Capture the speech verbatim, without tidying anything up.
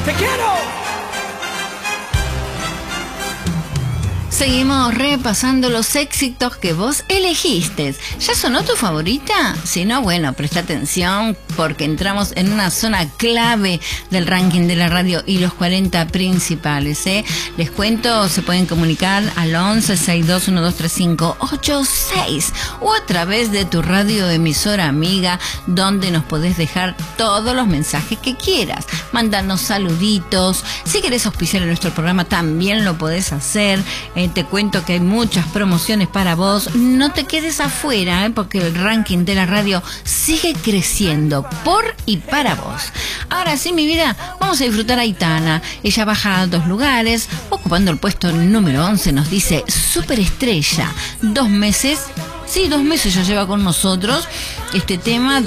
¡Te quiero! Seguimos repasando los éxitos que vos elegiste. ¿Ya sonó tu favorita? Si no, bueno, presta atención porque entramos en una zona clave del ranking de la radio y los cuarenta principales, ¿eh? Les cuento, se pueden comunicar al once sesenta y dos uno dos tres cinco ocho seis o a través de tu radio emisora amiga, donde nos podés dejar todos los mensajes que quieras. Mandarnos saluditos. Si querés auspiciar en nuestro programa, también lo podés hacer. Eh, Te cuento que hay muchas promociones para vos. No te quedes afuera, ¿eh? Porque el ranking de la radio sigue creciendo por y para vos. Ahora sí, mi vida, vamos a disfrutar a Aitana. Ella baja a dos lugares, ocupando el puesto número once. Nos dice Superestrella. Dos meses, sí, dos meses ya lleva con nosotros este tema.